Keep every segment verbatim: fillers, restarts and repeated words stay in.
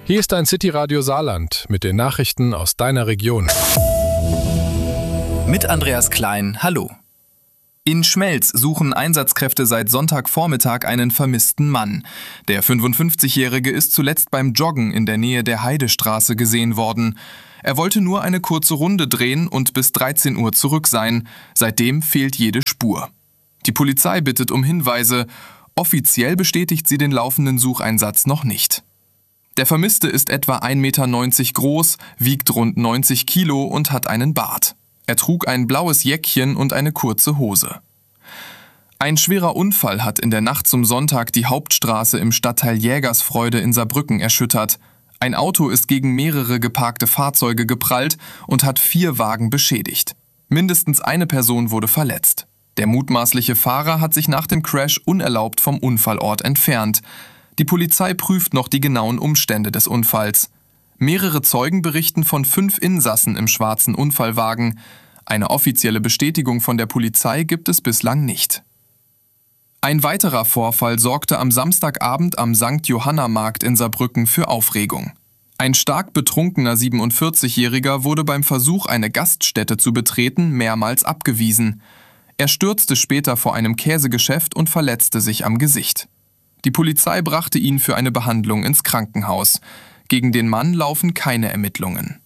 Hier ist ein City Radio Saarland mit den Nachrichten aus deiner Region. Mit Andreas Klein, hallo. In Schmelz suchen Einsatzkräfte seit Sonntagvormittag einen vermissten Mann. Der fünfundfünfzigjährige ist zuletzt beim Joggen in der Nähe der Heidestraße gesehen worden. Er wollte nur eine kurze Runde drehen und bis dreizehn Uhr zurück sein. Seitdem fehlt jede Spur. Die Polizei bittet um Hinweise. Offiziell bestätigt sie den laufenden Sucheinsatz noch nicht. Der Vermisste ist etwa ein Meter neunzig groß, wiegt rund neunzig Kilo und hat einen Bart. Er trug ein blaues Jäckchen und eine kurze Hose. Ein schwerer Unfall hat in der Nacht zum Sonntag die Hauptstraße im Stadtteil Jägersfreude in Saarbrücken erschüttert. Ein Auto ist gegen mehrere geparkte Fahrzeuge geprallt und hat vier Wagen beschädigt. Mindestens eine Person wurde verletzt. Der mutmaßliche Fahrer hat sich nach dem Crash unerlaubt vom Unfallort entfernt. Die Polizei prüft noch die genauen Umstände des Unfalls. Mehrere Zeugen berichten von fünf Insassen im schwarzen Unfallwagen. Eine offizielle Bestätigung von der Polizei gibt es bislang nicht. Ein weiterer Vorfall sorgte am Samstagabend am Sankt Johanna-Markt in Saarbrücken für Aufregung. Ein stark betrunkener siebenundvierzigjähriger wurde beim Versuch, eine Gaststätte zu betreten, mehrmals abgewiesen. Er stürzte später vor einem Käsegeschäft und verletzte sich am Gesicht. Die Polizei brachte ihn für eine Behandlung ins Krankenhaus. Gegen den Mann laufen keine Ermittlungen.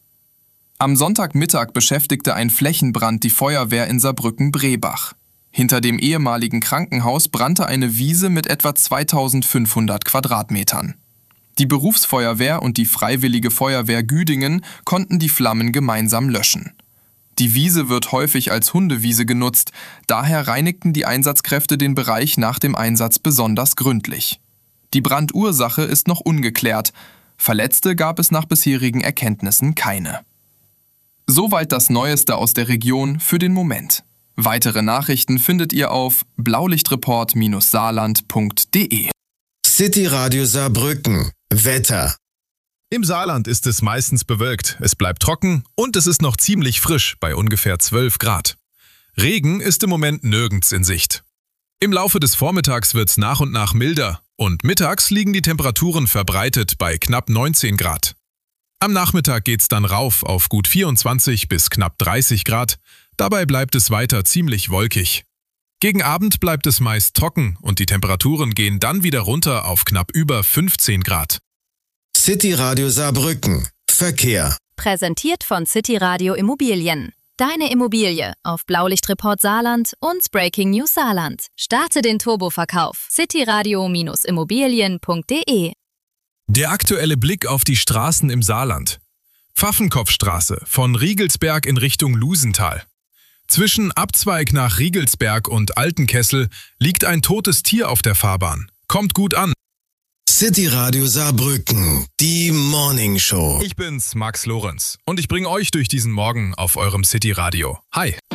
Am Sonntagmittag beschäftigte ein Flächenbrand die Feuerwehr in Saarbrücken-Brebach. Hinter dem ehemaligen Krankenhaus brannte eine Wiese mit etwa zweitausendfünfhundert Quadratmetern. Die Berufsfeuerwehr und die Freiwillige Feuerwehr Güdingen konnten die Flammen gemeinsam löschen. Die Wiese wird häufig als Hundewiese genutzt, daher reinigten die Einsatzkräfte den Bereich nach dem Einsatz besonders gründlich. Die Brandursache ist noch ungeklärt, Verletzte gab es nach bisherigen Erkenntnissen keine. Soweit das Neueste aus der Region für den Moment. Weitere Nachrichten findet ihr auf blaulichtreport saarland punkt de. City Radio Saarbrücken. Wetter. Im Saarland ist es meistens bewölkt, es bleibt trocken und es ist noch ziemlich frisch bei ungefähr zwölf Grad. Regen ist im Moment nirgends in Sicht. Im Laufe des Vormittags wird es nach und nach milder und mittags liegen die Temperaturen verbreitet bei knapp neunzehn Grad. Am Nachmittag geht's dann rauf auf gut vierundzwanzig bis knapp dreißig Grad, dabei bleibt es weiter ziemlich wolkig. Gegen Abend bleibt es meist trocken und die Temperaturen gehen dann wieder runter auf knapp über fünfzehn Grad. City Radio Saarbrücken. Verkehr. Präsentiert von City Radio Immobilien. Deine Immobilie auf Blaulichtreport Saarland und Breaking News Saarland. Starte den Turboverkauf. cityradio immobilien punkt de. Der aktuelle Blick auf die Straßen im Saarland. Pfaffenkopfstraße von Riegelsberg in Richtung Lusental. Zwischen Abzweig nach Riegelsberg und Altenkessel liegt ein totes Tier auf der Fahrbahn. Kommt gut an. City Radio Saarbrücken, die Morning Show. Ich bin's, Max Lorenz, und ich bringe euch durch diesen Morgen auf eurem City Radio. Hi!